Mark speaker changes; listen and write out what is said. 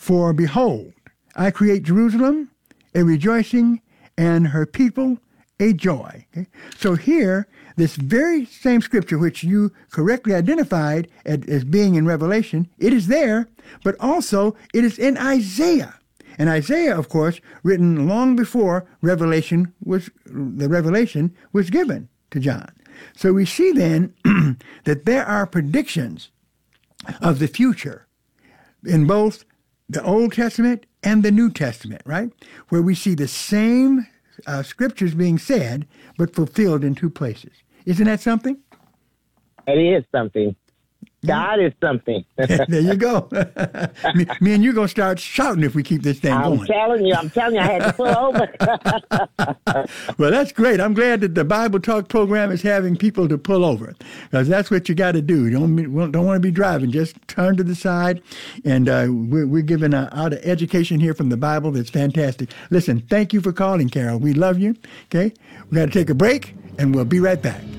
Speaker 1: For behold, I create Jerusalem a rejoicing and her people a joy. Okay? So here, this very same scripture which you correctly identified as being in Revelation, it is there, but also it is in Isaiah. And Isaiah, of course, written long before the revelation was given to John. So we see then that there are predictions of the future in both the Old Testament and the New Testament, right? Where we see the same scriptures being said, but fulfilled in two places. Isn't that something?
Speaker 2: It is something. God is something.
Speaker 1: There you go. me and you going to start shouting if we keep this thing going.
Speaker 2: I'm telling you, I had to pull over.
Speaker 1: Well, that's great. I'm glad that the Bible Talk program is having people to pull over, because that's what you got to do. You don't want to be driving. Just turn to the side, and we're giving out an education here from the Bible that's fantastic. Listen, thank you for calling, Carol. We love you. Okay, we got to take a break, and we'll be right back.